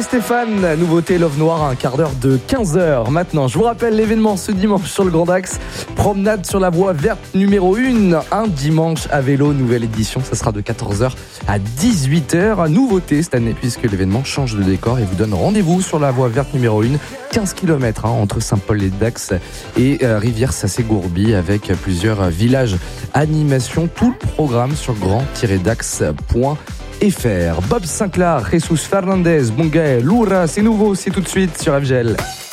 et Stéphane, nouveauté Love Noir à un quart d'heure de 15h maintenant. Je vous rappelle l'événement ce dimanche sur le Grand Axe. Promenade sur la voie verte numéro 1, un dimanche à vélo, nouvelle édition. Ça sera de 14h à 18h. Nouveauté cette année puisque l'événement change de décor et vous donne rendez-vous sur la voie verte numéro 1. 15 km entre Saint-Paul-les-Dax et Rivière-Sassé-Gourby avec plusieurs villages animation. Tout le programme sur grand-dax.fr. Bob Sinclair, Jesus Fernandez, Bungae, Loura, c'est nouveau, c'est tout de suite sur FGL.